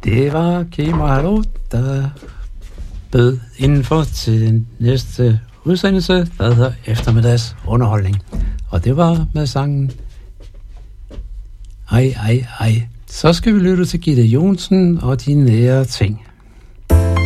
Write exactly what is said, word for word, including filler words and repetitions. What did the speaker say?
Det var Kim og Hallo, der bød indenfor til den næste udsendelse, der hedder Eftermiddags Underholdning. Og det var med sangen Ej, ej, ej. Så skal vi lytte til Gitte Jonsen og de nære ting.